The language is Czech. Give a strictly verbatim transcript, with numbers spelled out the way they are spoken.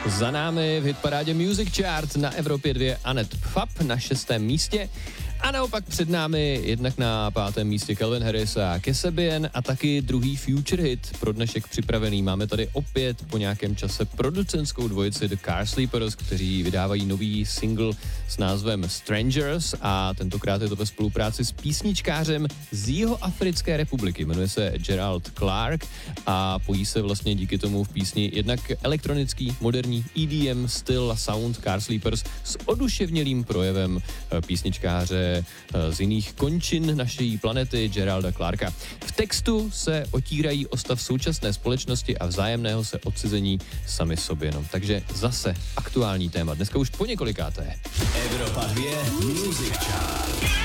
Za námi v hitparádě Music Chart na Evropě dva Anet Pfab na šestém místě. A naopak před námi jednak na pátém místě Calvin Harris a Kasabian a taky druhý future hit pro dnešek připravený. Máme tady opět po nějakém čase producentskou dvojici The Car Sleepers, kteří vydávají nový single s názvem Strangers a tentokrát je to ve spolupráci s písničkářem z Jihoafrické republiky. Jmenuje se Gerald Clark a pojí se vlastně díky tomu v písni jednak elektronický, moderní E D M styl a sound Car Sleepers s oduševnělým projevem písničkáře z jiných končin naší planety Geralda Clarka. V textu se otírají o stav současné společnosti a vzájemného se odcizení sami sobě. No. Takže zase aktuální téma. Dneska už po několikáté. Evropa dva Music Chart.